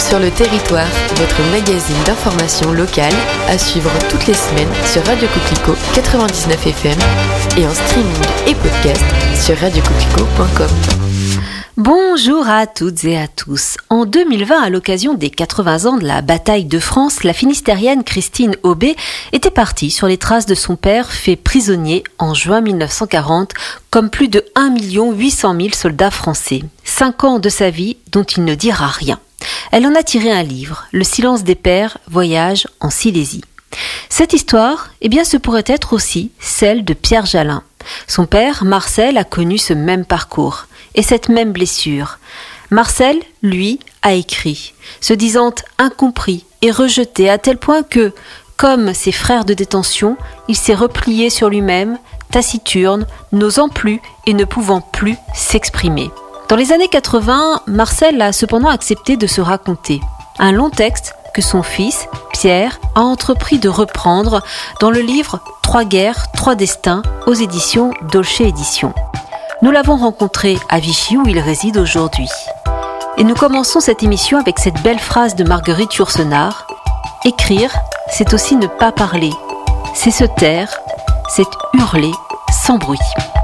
sur le territoire, votre magazine d'information locale à suivre toutes les semaines sur Radio Coquelicot 99 FM et en streaming et podcast sur radiocoquelicot.com. Bonjour à toutes et à tous. En 2020, à l'occasion des 80 ans de la bataille de France, la Finistérienne Christine Aubé était partie sur les traces de son père fait prisonnier en juin 1940, comme plus de 1 800 000 soldats français. 5 ans de sa vie dont il ne dira rien. Elle en a tiré un livre, Le silence des pères, voyage en Silésie. Cette histoire, ce pourrait être aussi celle de Pierre Jalin. Son père, Marcel, a connu ce même parcours et cette même blessure. Marcel, lui, a écrit, se disant incompris et rejeté à tel point que, comme ses frères de détention, il s'est replié sur lui-même, taciturne, n'osant plus et ne pouvant plus s'exprimer. Dans les années 80, Marcel a cependant accepté de se raconter. Un long texte que son fils, Pierre, a entrepris de reprendre dans le livre « 3 guerres, 3 destins » aux éditions Dolce Éditions. Nous l'avons rencontré à Vichy où il réside aujourd'hui. Et nous commençons cette émission avec cette belle phrase de Marguerite Yourcenar. « Écrire, c'est aussi ne pas parler. C'est se taire, c'est hurler sans bruit. »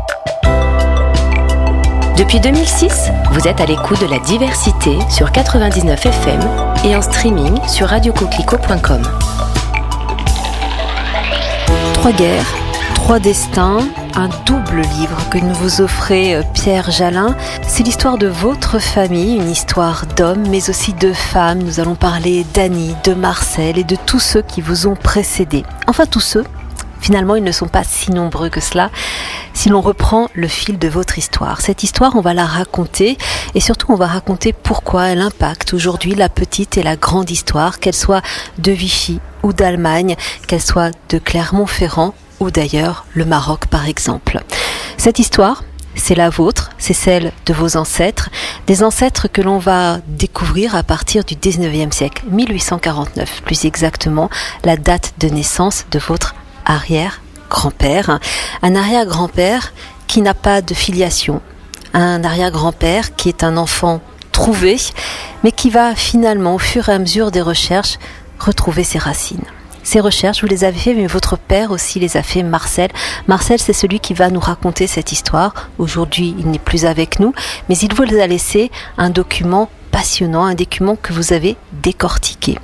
Depuis 2006, vous êtes à l'écoute de la diversité sur 99 FM et en streaming sur radiocoquelicot.com. 3 guerres, 3 destins, un double livre que nous vous offrez Pierre Jalin. C'est l'histoire de votre famille, une histoire d'hommes mais aussi de femmes. Nous allons parler d'Annie, de Marcel et de tous ceux qui vous ont précédés. Enfin tous ceux, finalement ils ne sont pas si nombreux que cela. Si l'on reprend le fil de votre histoire, cette histoire, on va la raconter et surtout on va raconter pourquoi elle impacte aujourd'hui la petite et la grande histoire, qu'elle soit de Vichy ou d'Allemagne, qu'elle soit de Clermont-Ferrand ou d'ailleurs le Maroc par exemple. Cette histoire, c'est la vôtre, c'est celle de vos ancêtres, des ancêtres que l'on va découvrir à partir du 19e siècle, 1849 plus exactement, la date de naissance de votre arrière-grand-père, un arrière-grand-père qui n'a pas de filiation, un arrière-grand-père qui est un enfant trouvé, mais qui va finalement, au fur et à mesure des recherches, retrouver ses racines. Ces recherches, vous les avez fait, mais votre père aussi les a fait, Marcel. Marcel, c'est celui qui va nous raconter cette histoire. Aujourd'hui, il n'est plus avec nous, mais il vous a laissé un document passionnant, un document que vous avez décortiqué.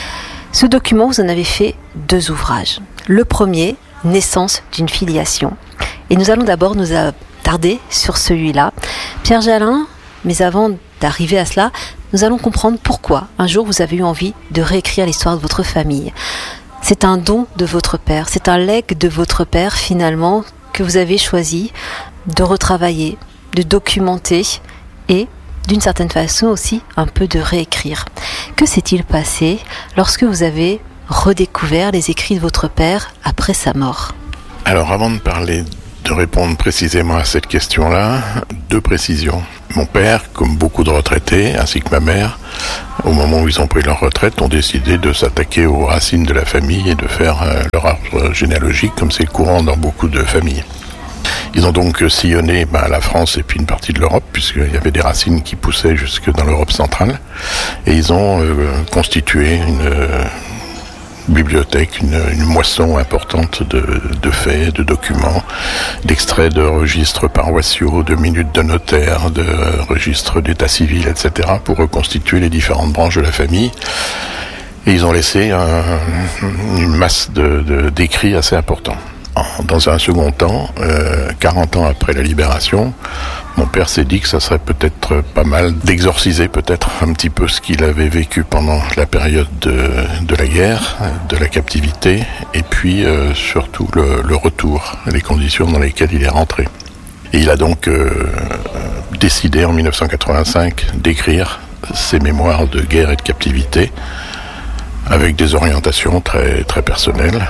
Ce document, vous en avez fait 2 ouvrages. Le premier, Naissance d'une filiation. Et nous allons d'abord nous attarder sur celui-là. Pierre Jalin, mais avant d'arriver à cela, nous allons comprendre pourquoi un jour vous avez eu envie de réécrire l'histoire de votre famille. C'est un don de votre père, c'est un legs de votre père finalement que vous avez choisi de retravailler, de documenter et d'une certaine façon aussi un peu de réécrire. Que s'est-il passé lorsque vous avez redécouvert les écrits de votre père après sa mort? Alors avant de répondre précisément à cette question-là, 2 précisions. Mon père, comme beaucoup de retraités, ainsi que ma mère, au moment où ils ont pris leur retraite, ont décidé de s'attaquer aux racines de la famille et de faire leur arbre généalogique, comme c'est le courant dans beaucoup de familles. Ils ont donc sillonné la France et puis une partie de l'Europe, puisqu'il y avait des racines qui poussaient jusque dans l'Europe centrale, et ils ont constitué une bibliothèque, une moisson importante de faits, de documents, d'extraits de registres paroissiaux, de minutes de notaire, de registres d'état civil, etc., pour reconstituer les différentes branches de la famille. Et ils ont laissé une masse d'écrits assez importants. Dans un second temps, 40 ans après la libération, mon père s'est dit que ça serait peut-être pas mal d'exorciser peut-être un petit peu ce qu'il avait vécu pendant la période de la guerre, de la captivité, et puis surtout le retour, les conditions dans lesquelles il est rentré. Et il a donc décidé en 1985 d'écrire ses mémoires de guerre et de captivité, avec des orientations très, très personnelles.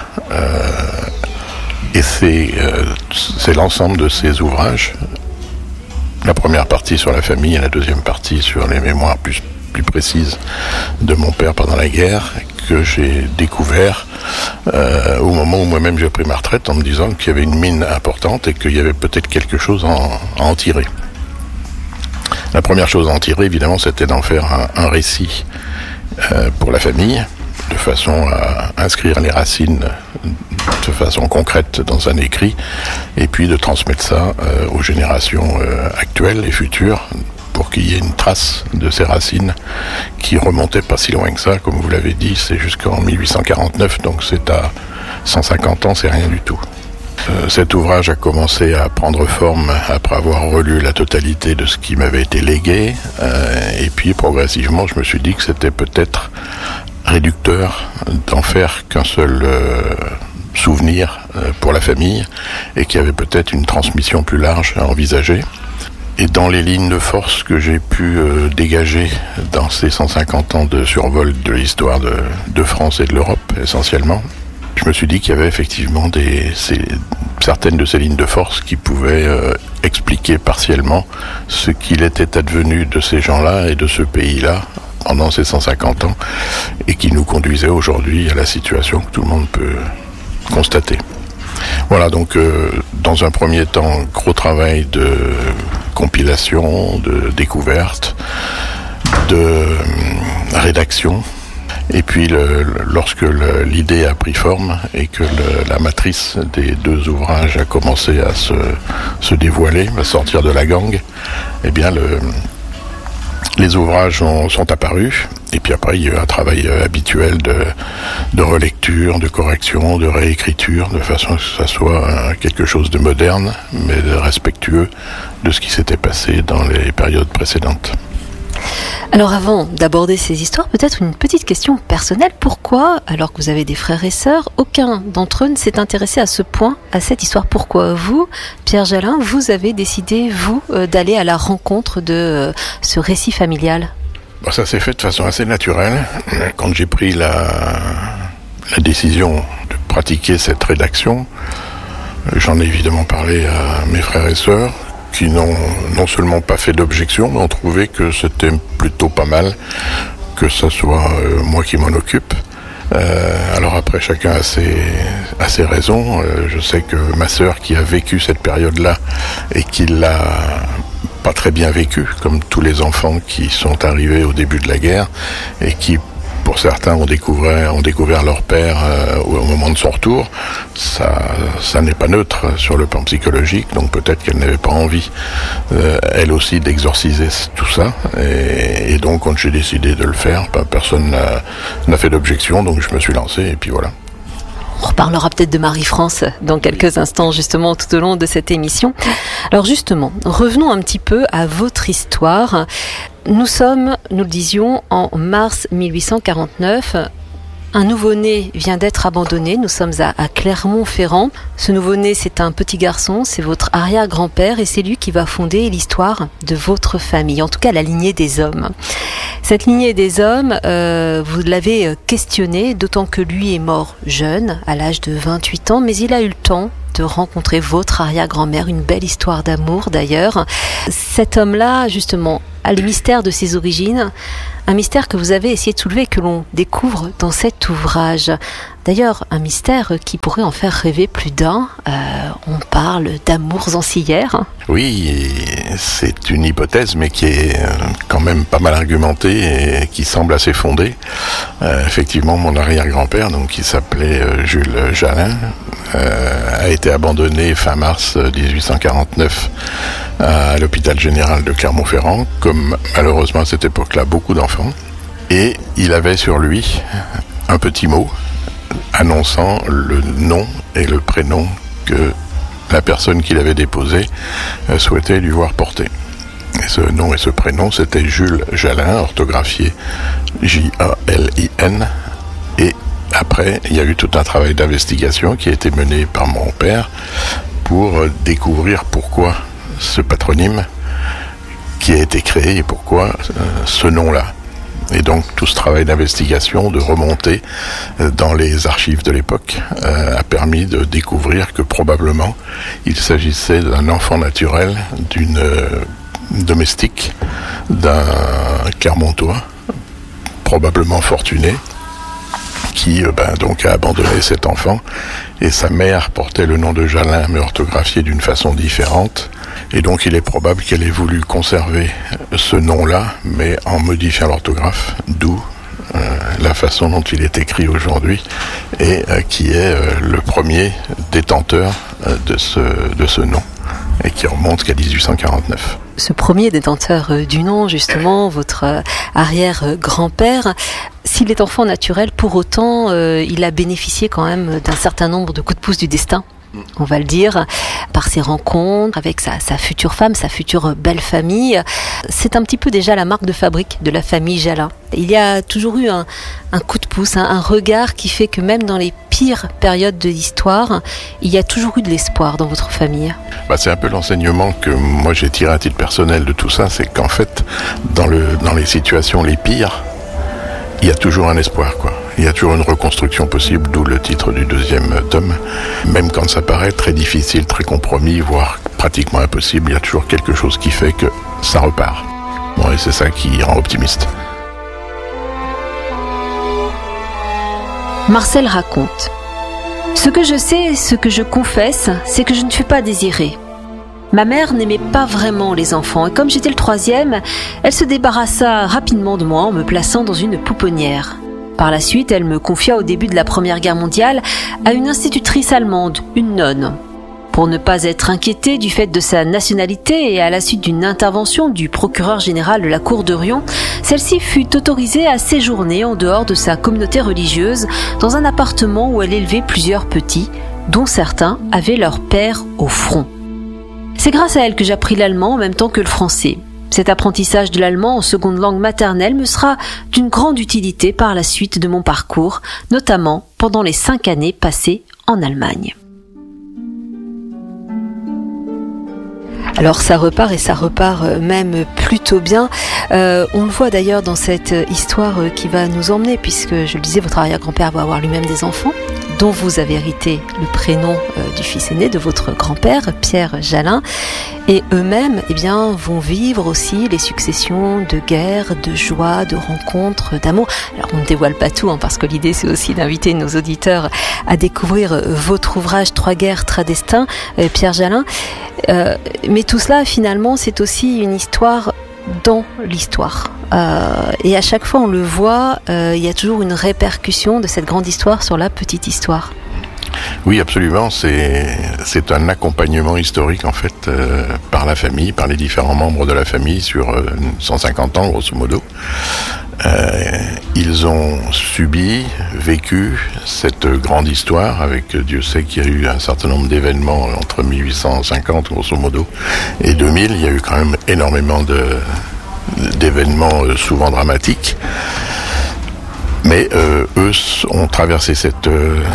Et c'est l'ensemble de ces ouvrages, la première partie sur la famille et la deuxième partie sur les mémoires plus précises de mon père pendant la guerre, que j'ai découvert au moment où moi-même j'ai pris ma retraite, en me disant qu'il y avait une mine importante et qu'il y avait peut-être quelque chose à en tirer. La première chose à en tirer, évidemment, c'était d'en faire un récit pour la famille, de façon à inscrire les racines de façon concrète dans un écrit, et puis de transmettre ça aux générations actuelles et futures, pour qu'il y ait une trace de ces racines qui remontaient pas si loin que ça, comme vous l'avez dit, c'est jusqu'en 1849, donc c'est à 150 ans, c'est rien du tout. Cet ouvrage a commencé à prendre forme après avoir relu la totalité de ce qui m'avait été légué, et puis progressivement je me suis dit que c'était peut-être réducteur d'en faire qu'un seul souvenir pour la famille, et qu'il y avait peut-être une transmission plus large à envisager. Et dans les lignes de force que j'ai pu dégager dans ces 150 ans de survol de l'histoire de France et de l'Europe essentiellement, je me suis dit qu'il y avait effectivement certaines de ces lignes de force qui pouvaient expliquer partiellement ce qu'il était advenu de ces gens-là et de ce pays-là pendant ces 150 ans, et qui nous conduisait aujourd'hui à la situation que tout le monde peut constater. Voilà, donc dans un premier temps, gros travail de compilation, de découverte, de rédaction. Et puis lorsque l'idée a pris forme et que la matrice des deux ouvrages a commencé à se dévoiler, à sortir de la gangue, eh bien les ouvrages sont apparus. Et puis après, il y a eu un travail habituel de relecture, de correction, de réécriture, de façon à ce que ça soit quelque chose de moderne, mais de respectueux de ce qui s'était passé dans les périodes précédentes. Alors avant d'aborder ces histoires, peut-être une petite question personnelle. Pourquoi, alors que vous avez des frères et sœurs, aucun d'entre eux ne s'est intéressé à ce point à cette histoire? Pourquoi vous, Pierre Jalin, vous avez décidé, vous, d'aller à la rencontre de ce récit familial? Ça s'est fait de façon assez naturelle. Quand j'ai pris la décision de pratiquer cette rédaction, j'en ai évidemment parlé à mes frères et sœurs, qui n'ont non seulement pas fait d'objection, mais ont trouvé que c'était plutôt pas mal que ce soit moi qui m'en occupe. Alors après, chacun a ses raisons. Je sais que ma sœur, qui a vécu cette période-là et qui l'a pas très bien vécu, comme tous les enfants qui sont arrivés au début de la guerre et qui, pour certains, ont découvert leur père au moment de son retour. Ça n'est pas neutre sur le plan psychologique, donc peut-être qu'elle n'avait pas envie, elle aussi, d'exorciser tout ça. Et donc, quand j'ai décidé de le faire, personne n'a fait d'objection, donc je me suis lancé, et puis voilà. On reparlera peut-être de Marie-France dans quelques instants, justement, tout au long de cette émission. Alors justement, revenons un petit peu à votre histoire. Nous sommes, nous le disions, en mars 1849. Un nouveau-né vient d'être abandonné. Nous sommes à Clermont-Ferrand. Ce nouveau-né, c'est un petit garçon, c'est votre arrière-grand-père, et c'est lui qui va fonder l'histoire de votre famille, en tout cas la lignée des hommes. Cette lignée des hommes, vous l'avez questionné, d'autant que lui est mort jeune, à l'âge de 28 ans, mais il a eu le temps de rencontrer votre arrière-grand-mère, une belle histoire d'amour d'ailleurs. Cet homme-là, justement, a le mystère de ses origines, un mystère que vous avez essayé de soulever et que l'on découvre dans cet ouvrage. D'ailleurs, un mystère qui pourrait en faire rêver plus d'un. On parle d'amours ancillaires. Oui, c'est une hypothèse, mais qui est quand même pas mal argumentée et qui semble assez fondée. Effectivement, mon arrière-grand-père, donc qui s'appelait Jules Jalin, a été abandonné fin mars 1849 à l'hôpital général de Clermont-Ferrand, comme malheureusement à cette époque-là beaucoup d'enfants. Et il avait sur lui un petit mot annonçant le nom et le prénom que la personne qui l'avait déposé souhaitait lui voir porter. Et ce nom et ce prénom, c'était Jules Jalin, orthographié Jalin. Et après, il y a eu tout un travail d'investigation qui a été mené par mon père pour découvrir pourquoi ce patronyme qui a été créé et pourquoi ce nom-là. Et donc tout ce travail d'investigation, de remontée dans les archives de l'époque a permis de découvrir que probablement il s'agissait d'un enfant naturel, d'une domestique, d'un Clermontois, probablement fortuné, qui donc a abandonné cet enfant, et sa mère portait le nom de Jalin mais orthographié d'une façon différente, et donc il est probable qu'elle ait voulu conserver ce nom-là mais en modifiant l'orthographe, d'où façon dont il est écrit aujourd'hui et qui est le premier détenteur de ce nom et qui remonte qu'à 1849. Ce premier détenteur du nom, justement, votre arrière-grand-père, s'il est enfant naturel, pour autant, il a bénéficié quand même d'un certain nombre de coups de pouce du destin, on va le dire, par ses rencontres avec sa future femme, sa future belle famille. C'est un petit peu déjà la marque de fabrique de la famille Jalin. Il y a toujours eu un coup de pouce, un regard qui fait que même dans les pires périodes de l'histoire, il y a toujours eu de l'espoir dans votre famille. C'est un peu l'enseignement que moi j'ai tiré à titre personnel de tout ça, c'est qu'en fait, dans les situations les pires, il y a toujours un espoir, quoi. Il y a toujours une reconstruction possible, d'où le titre du deuxième tome. Même quand ça paraît très difficile, très compromis, voire pratiquement impossible, il y a toujours quelque chose qui fait que ça repart. Et c'est ça qui rend optimiste. Marcel raconte. Ce que je sais, ce que je confesse, c'est que je ne fus pas désirée. Ma mère n'aimait pas vraiment les enfants et comme j'étais le troisième, elle se débarrassa rapidement de moi en me plaçant dans une pouponnière. Par la suite, elle me confia au début de la Première Guerre mondiale à une institutrice allemande, une nonne. Pour ne pas être inquiétée du fait de sa nationalité et à la suite d'une intervention du procureur général de la cour de Riom, celle-ci fut autorisée à séjourner en dehors de sa communauté religieuse dans un appartement où elle élevait plusieurs petits, dont certains avaient leur père au front. C'est grâce à elle que j'appris l'allemand en même temps que le français. Cet apprentissage de l'allemand en seconde langue maternelle me sera d'une grande utilité par la suite de mon parcours, notamment pendant les 5 années passées en Allemagne. Alors ça repart et ça repart même plutôt bien. On le voit d'ailleurs dans cette histoire qui va nous emmener, puisque je le disais, votre arrière-grand-père va avoir lui-même des enfants, dont vous avez hérité le prénom du fils aîné de votre grand-père, Pierre Jalin. Et eux-mêmes vont vivre aussi les successions de guerres, de joie, de rencontres, d'amour. Alors on ne dévoile pas tout, parce que l'idée c'est aussi d'inviter nos auditeurs à découvrir votre ouvrage 3 guerres, 3 destins, Pierre Jalin. Mais tout cela finalement c'est aussi une histoire dans l'histoire. Et à chaque fois on le voit, il y a toujours une répercussion de cette grande histoire sur la petite histoire. Oui, absolument. C'est un accompagnement historique en fait par la famille, par les différents membres de la famille sur 150 ans grosso modo. Ils ont vécu cette grande histoire avec Dieu sait qu'il y a eu un certain nombre d'événements entre 1850 grosso modo et 2000. Il y a eu quand même énormément d'événements souvent dramatiques. Mais eux ont traversé cette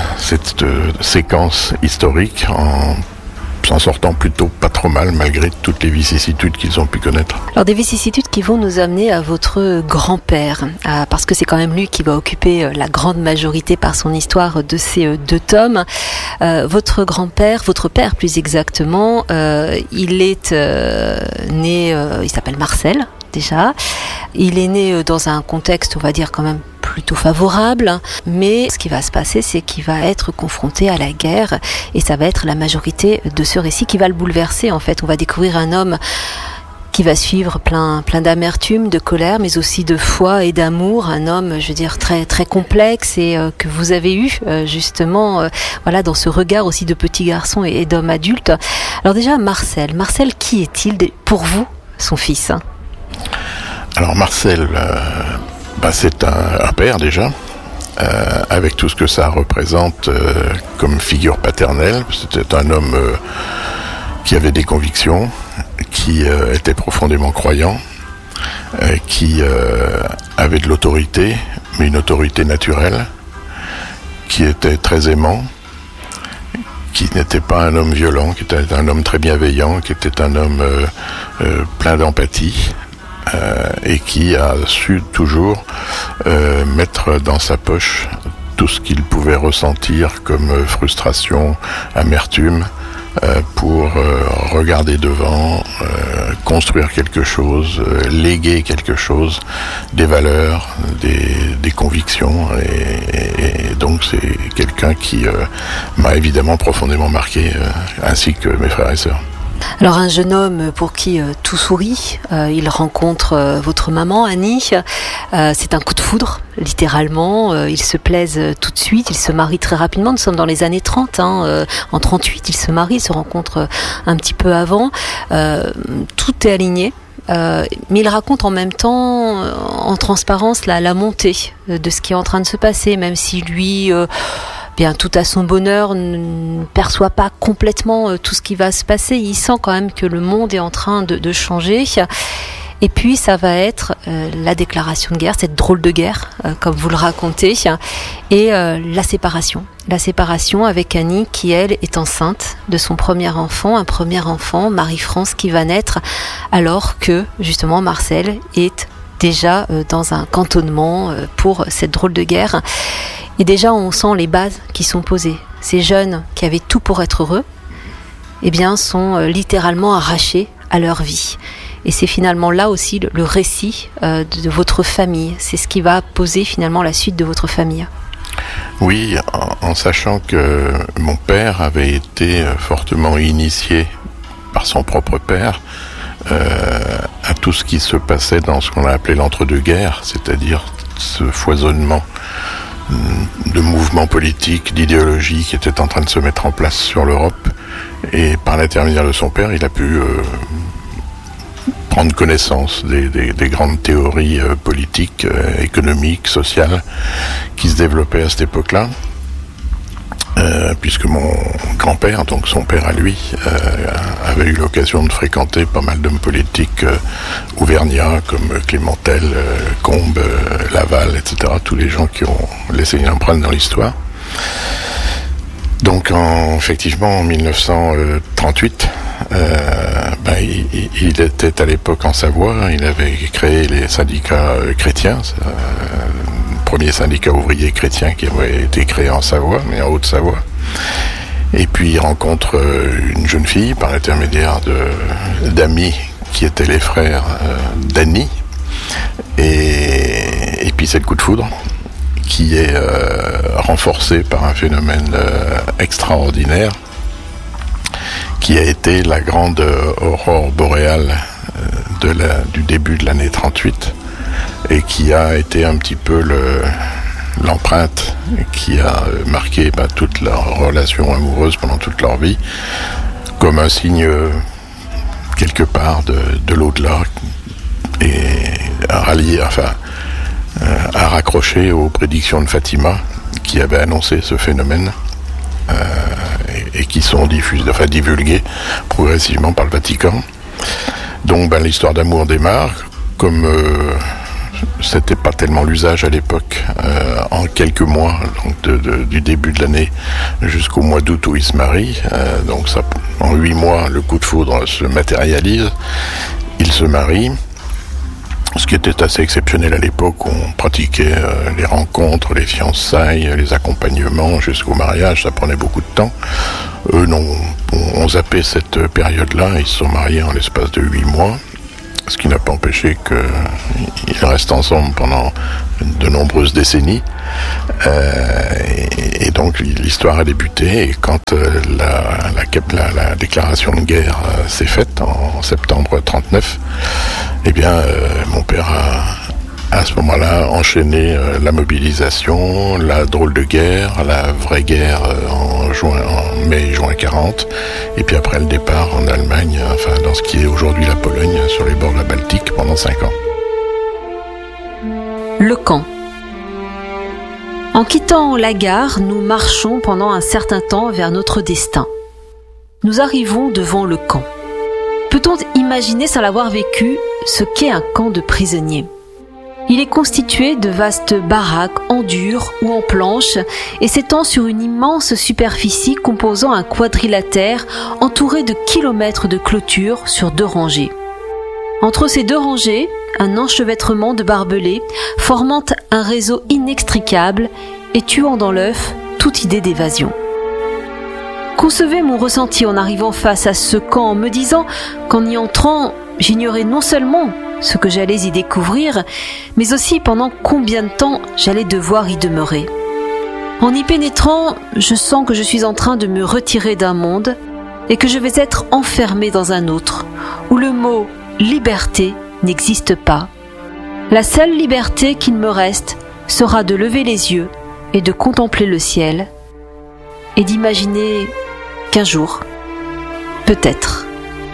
séquence historique en s'en sortant plutôt pas trop mal malgré toutes les vicissitudes qu'ils ont pu connaître. Alors des vicissitudes qui vont nous amener à votre grand-père, parce que c'est quand même lui qui va occuper la grande majorité par son histoire de ces 2 tomes. Votre grand-père, votre père plus exactement, il est né, il s'appelle Marcel déjà. Il est né dans un contexte, on va dire quand même plutôt favorable, mais ce qui va se passer, c'est qu'il va être confronté à la guerre et ça va être la majorité de ce récit qui va le bouleverser en fait. On va découvrir un homme qui va suivre plein d'amertume, de colère, mais aussi de foi et d'amour, un homme, je veux dire, très très complexe et que vous avez eu justement dans ce regard aussi de petit garçon et d'homme adulte. Alors déjà Marcel, qui est-il pour vous, son fils ? Alors Marcel, c'est un père déjà, avec tout ce que ça représente comme figure paternelle. C'était un homme qui avait des convictions, qui était profondément croyant, qui avait de l'autorité, mais une autorité naturelle, qui était très aimant, qui n'était pas un homme violent, qui était un homme très bienveillant, qui était un homme plein d'empathie. Et qui a su toujours mettre dans sa poche tout ce qu'il pouvait ressentir comme frustration, amertume, pour regarder devant, construire quelque chose, léguer quelque chose, des valeurs, des convictions, et donc c'est quelqu'un qui m'a évidemment profondément marqué, ainsi que mes frères et sœurs. Alors un jeune homme pour qui tout sourit, il rencontre votre maman Annie, c'est un coup de foudre, littéralement, ils se plaisent tout de suite, ils se marient très rapidement, nous sommes dans les années 30, en 38 ils se marient, ils se rencontrent un petit peu avant, tout est aligné. Mais il raconte en même temps, en transparence, la montée de ce qui est en train de se passer, même si lui... bien tout à son bonheur, ne perçoit pas complètement tout ce qui va se passer. Il sent quand même que le monde est en train de changer. Et puis ça va être la déclaration de guerre, cette drôle de guerre, comme vous le racontez, et la séparation. La séparation avec Annie qui, elle, est enceinte de son premier enfant, Marie-France, qui va naître alors que, justement, Marcel est déjà dans un cantonnement pour cette drôle de guerre. Et déjà, on sent les bases qui sont posées. Ces jeunes qui avaient tout pour être heureux, eh bien, sont littéralement arrachés à leur vie. Et c'est finalement là aussi le récit de votre famille. C'est ce qui va poser finalement la suite de votre famille. Oui, en sachant que mon père avait été fortement initié par son propre père à tout ce qui se passait dans ce qu'on a appelé l'entre-deux-guerres, c'est-à-dire ce foisonnement de mouvements politiques, d'idéologies qui étaient en train de se mettre en place sur l'Europe. Et par l'intermédiaire de son père, il a pu prendre connaissance des grandes théories politiques, économiques, sociales qui se développaient à cette époque-là. Puisque mon grand-père, donc son père à lui, avait eu l'occasion de fréquenter pas mal d'hommes politiques auvergnats comme Clémentel, Combes, Laval, etc. Tous les gens qui ont laissé une empreinte dans l'histoire. Donc effectivement en 1938, il était à l'époque en Savoie, il avait créé les syndicats chrétiens, premier syndicat ouvrier chrétien qui avait été créé en Savoie, mais en Haute-Savoie. Et puis il rencontre une jeune fille par l'intermédiaire d'amis qui étaient les frères d'Annie. Et puis c'est le coup de foudre qui est renforcé par un phénomène extraordinaire qui a été la grande aurore boréale du début de l'année 38 et qui a été un petit peu l'empreinte qui a marqué toute leur relation amoureuse pendant toute leur vie, comme un signe quelque part de l'au-delà et à raccrocher aux prédictions de Fatima qui avait annoncé ce phénomène et qui sont divulguées progressivement par le Vatican. Donc l'histoire d'amour démarre, comme c'était pas tellement l'usage à l'époque, en quelques mois, donc du début de l'année jusqu'au mois d'août où ils se marient. Donc ça, en 8 mois, le coup de foudre se matérialise. Ils se marient. Ce qui était assez exceptionnel à l'époque, où on pratiquait les rencontres, les fiançailles, les accompagnements jusqu'au mariage, ça prenait beaucoup de temps. Eux ont zappé cette période-là, ils se sont mariés en l'espace de 8 mois, ce qui n'a pas empêché qu'ils restent ensemble pendant de nombreuses décennies. Et donc l'histoire a débuté, et quand la déclaration de guerre s'est faite en septembre 39, eh bien mon père a à ce moment-là enchaîné la mobilisation, la drôle de guerre, la vraie guerre en mai-juin 40, et puis après le départ en Allemagne, dans ce qui est aujourd'hui la Pologne, sur les bords de la Baltique pendant 5 ans. Le camp. En quittant la gare, nous marchons pendant un certain temps vers notre destin. Nous arrivons devant le camp. Peut-on imaginer, sans l'avoir vécu, ce qu'est un camp de prisonniers ? Il est constitué de vastes baraques en dur ou en planche et s'étend sur une immense superficie composant un quadrilatère entouré de kilomètres de clôtures sur 2 rangées. Entre ces 2 rangées, un enchevêtrement de barbelés formant un réseau inextricable et tuant dans l'œuf toute idée d'évasion. Concevez mon ressenti en arrivant face à ce camp en me disant qu'en y entrant, j'ignorais non seulement ce que j'allais y découvrir, mais aussi pendant combien de temps j'allais devoir y demeurer. En y pénétrant, je sens que je suis en train de me retirer d'un monde et que je vais être enfermé dans un autre, où le mot liberté n'existe pas. La seule liberté qu'il me reste sera de lever les yeux et de contempler le ciel et d'imaginer qu'un jour, peut-être.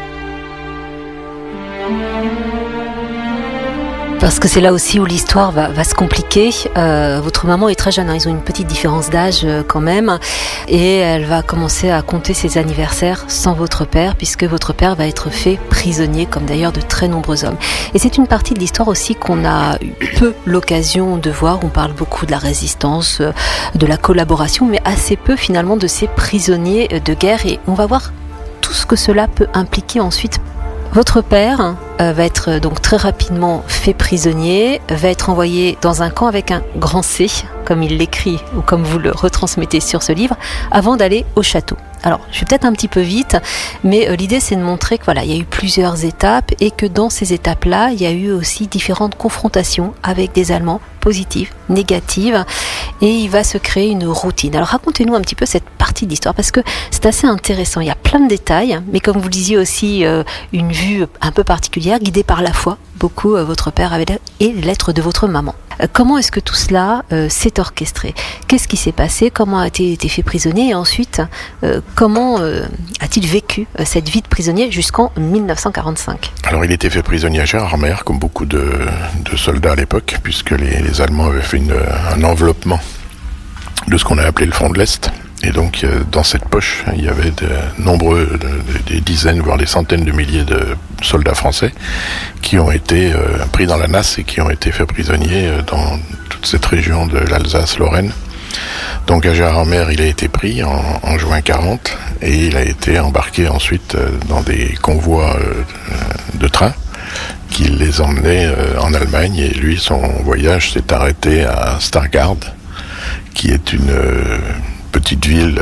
Parce que c'est là aussi où l'histoire va se compliquer. Votre maman est très jeune, ils ont une petite différence d'âge quand même, et elle va commencer à compter ses anniversaires sans votre père, puisque votre père va être fait prisonnier, comme d'ailleurs de très nombreux hommes. Et c'est une partie de l'histoire aussi qu'on a eu peu l'occasion de voir. On parle beaucoup de la résistance, de la collaboration, mais assez peu finalement de ces prisonniers de guerre, et on va voir tout ce que cela peut impliquer ensuite. Votre père va être donc très rapidement fait prisonnier, va être envoyé dans un camp avec un grand C, comme il l'écrit ou comme vous le retransmettez sur ce livre, avant d'aller au château. Alors, je vais peut-être un petit peu vite, mais l'idée c'est de montrer que voilà, il y a eu plusieurs étapes et que dans ces étapes-là, il y a eu aussi différentes confrontations avec des Allemands, positives, négatives, et il va se créer une routine. Alors racontez-nous un petit peu cette partie de l'histoire, parce que c'est assez intéressant. Il y a plein de détails, mais comme vous le disiez aussi, une vue un peu particulière, guidée par la foi. Beaucoup, votre père avait et les lettres de votre maman. Comment est-ce que tout cela s'est orchestré? Qu'est-ce qui s'est passé? Comment a-t-il été fait prisonnier? Et ensuite, comment a-t-il vécu cette vie de prisonnier jusqu'en 1945? Alors, il était fait prisonnier à Gérardmer, comme beaucoup de soldats à l'époque, puisque les Allemands avaient fait un enveloppement de ce qu'on a appelé le front de l'Est. Et donc, dans cette poche, il y avait des dizaines, voire des centaines de milliers de soldats français qui ont été pris dans la nasse et qui ont été faits prisonniers dans toute cette région de l'Alsace-Lorraine. Donc, à Gérardmer, il a été pris en juin 40 et il a été embarqué ensuite dans des convois de train qui les emmenaient en Allemagne. Et lui, son voyage s'est arrêté à Stargard, qui est une petite ville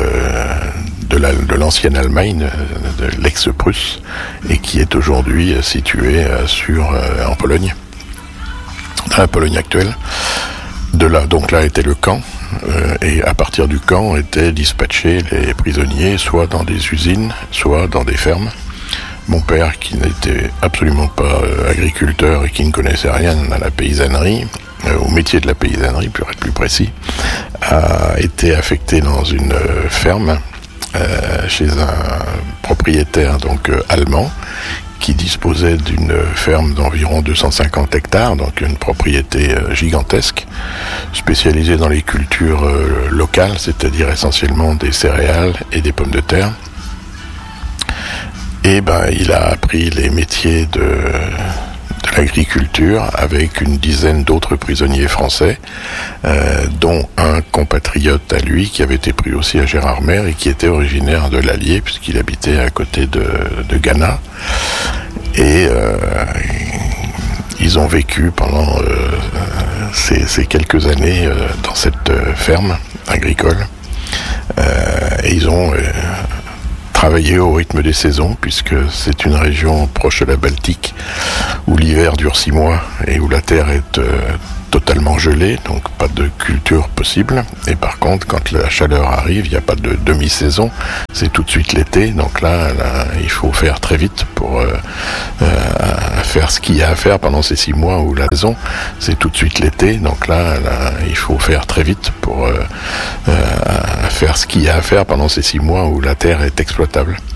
de l'ancienne Allemagne, de l'ex-Prusse, et qui est aujourd'hui située en Pologne, dans la Pologne actuelle. Donc là était le camp, et à partir du camp étaient dispatchés les prisonniers, soit dans des usines, soit dans des fermes. Mon père, qui n'était absolument pas agriculteur et qui ne connaissait rien à la paysannerie, au métier de la paysannerie, pour être plus précis, a été affecté dans une ferme chez un propriétaire donc allemand qui disposait d'une ferme d'environ 250 hectares, donc une propriété gigantesque, spécialisée dans les cultures locales, c'est-à-dire essentiellement des céréales et des pommes de terre. Et il a appris les métiers de l'agriculture avec une dizaine d'autres prisonniers français, dont un compatriote à lui qui avait été pris aussi à Gérardmer et qui était originaire de l'Allier puisqu'il habitait à côté de Ghana. Et ils ont vécu pendant ces quelques années dans cette ferme agricole et ils ont travailler au rythme des saisons, puisque c'est une région proche de la Baltique où l'hiver dure 6 mois et où la terre est totalement gelée, donc pas de culture possible. Et par contre, quand la chaleur arrive, il n'y a pas de demi-saison, c'est tout de suite l'été. Donc là, il faut faire très vite pour faire ce qu'il y a à faire pendant ces 6 mois où la saison, c'est tout de suite l'été. Donc là, il faut faire très vite pour faire ce qu'il y a à faire pendant ces 6 mois où la terre est exploitable.